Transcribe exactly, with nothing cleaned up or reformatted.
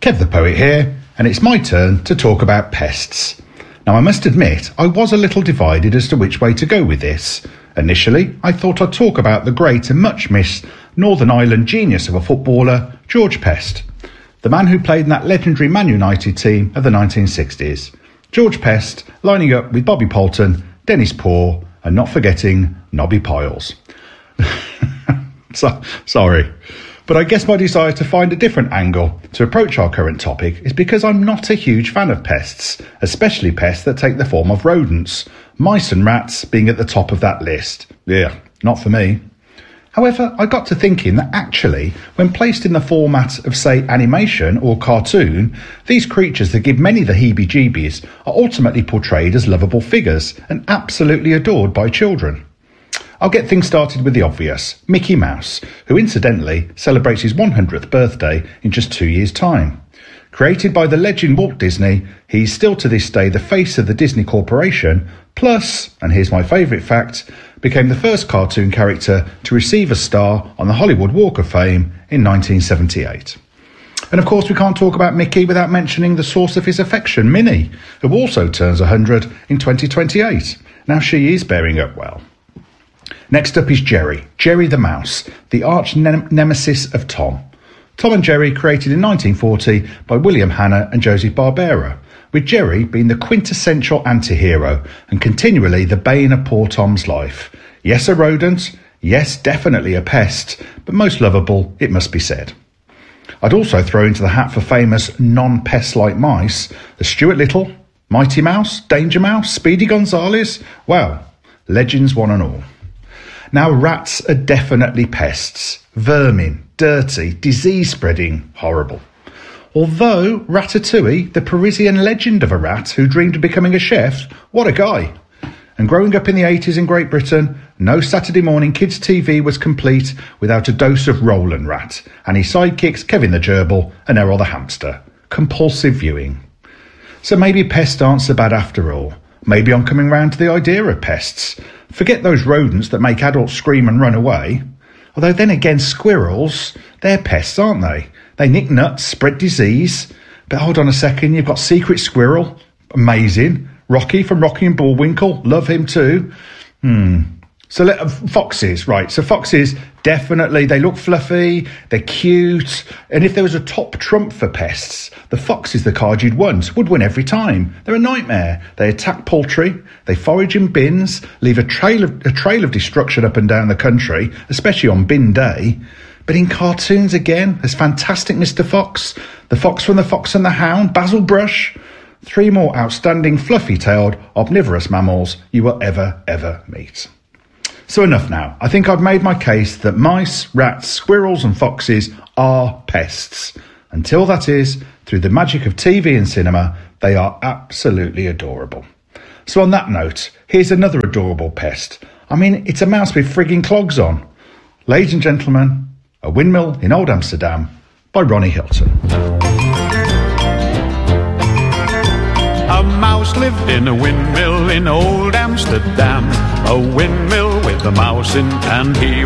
Kev the Poet here, and it's my turn to talk about pests. Now I must admit, I was a little divided as to which way to go with this. Initially, I thought I'd talk about the great and much missed Northern Ireland genius of a footballer, George Pest, the man who played in that legendary Man United team of the nineteen sixties. George Pest lining up with Bobby Poulton, Dennis Poor, and not forgetting Nobby Piles. so, sorry. But I guess my desire to find a different angle to approach our current topic is because I'm not a huge fan of pests, especially pests that take the form of rodents, mice and rats being at the top of that list. Yeah, not for me. However, I got to thinking that actually, when placed in the format of, say, animation or cartoon, these creatures that give many the heebie-jeebies are ultimately portrayed as lovable figures and absolutely adored by children. I'll get things started with the obvious, Mickey Mouse, who incidentally celebrates his one hundredth birthday in just two years' time. Created by the legend Walt Disney, he's still to this day the face of the Disney Corporation, plus, and here's my favourite fact, became the first cartoon character to receive a star on the Hollywood Walk of Fame in nineteen seventy-eight. And of course we can't talk about Mickey without mentioning the source of his affection, Minnie, who also turns one hundred in twenty twenty-eight. Now she is bearing up well. Next up is Jerry, Jerry the Mouse, the arch ne- nemesis of Tom. Tom and Jerry created in nineteen forty by William Hanna and Joseph Barbera, with Jerry being the quintessential anti-hero and continually the bane of poor Tom's life. Yes, a rodent, yes, definitely a pest, but most lovable, it must be said. I'd also throw into the hat for famous non-pest-like mice, the Stuart Little, Mighty Mouse, Danger Mouse, Speedy Gonzales, well, legends one and all. Now rats are definitely pests, vermin, dirty, disease-spreading, horrible. Although Ratatouille, the Parisian legend of a rat who dreamed of becoming a chef, what a guy. And growing up in the eighties in Great Britain, no Saturday morning kids' T V was complete without a dose of Roland Rat and his sidekicks Kevin the Gerbil and Errol the Hamster. Compulsive viewing. So maybe pests aren't so bad after all. Maybe I'm coming round to the idea of pests. Forget those rodents that make adults scream and run away. Although then again, squirrels, they're pests, aren't they? They nick nuts, spread disease. But hold on a second, you've got Secret Squirrel, amazing. Rocky from Rocky and Bullwinkle, love him too. Hmm. So let, uh, foxes, right. So foxes, definitely, they look fluffy, they're cute. And if there was a top trump for pests, the fox is the card you'd want, would win every time. They're a nightmare. They attack poultry, they forage in bins, leave a trail of, a trail of destruction up and down the country, especially on bin day. But in cartoons again, there's fantastic Mister Fox, the Fox from the Fox and the Hound, Basil Brush. Three more outstanding fluffy-tailed omnivorous mammals you will ever, ever meet. So enough now. I think I've made my case that mice, rats, squirrels and foxes are pests. Until that is, through the magic of T V and cinema, they are absolutely adorable. So on that note, here's another adorable pest. I mean, it's a mouse with frigging clogs on. Ladies and gentlemen, A Windmill in Old Amsterdam by Ronnie Hilton. A mouse lived in a windmill in Old Amsterdam, a windmill with a mouse in, and he